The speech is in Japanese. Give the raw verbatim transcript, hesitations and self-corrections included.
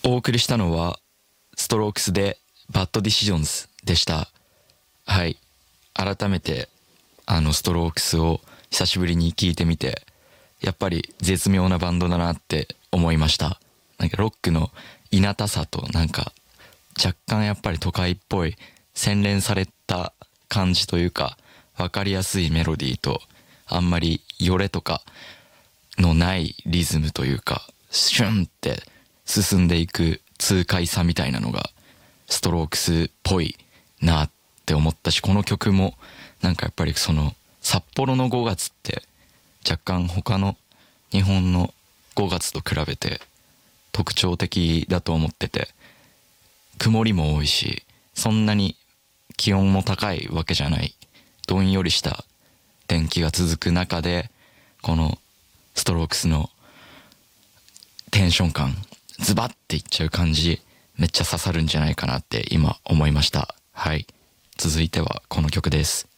お送りしたのはストロークスでバッドディシジョンズでした。はい、改めてあのストロークスを久しぶりに聴いてみて、やっぱり絶妙なバンドだなって思いました。なんかロックのいなたさと、なんか若干やっぱり都会っぽい洗練された感じというか、分かりやすいメロディーと、あんまりよれとかのないリズムというか、シュンって進んでいく痛快さみたいなのがストロークスっぽいなって思ったし、この曲もなんかやっぱりその札幌のごがつって若干他の日本のごがつと比べて特徴的だと思ってて、曇りも多いし、そんなに気温も高いわけじゃない、どんよりした天気が続く中で、このストロークスのテンション感、ズバッていっちゃう感じ、めっちゃ刺さるんじゃないかなって今思いました。はい、続いてはこの曲です。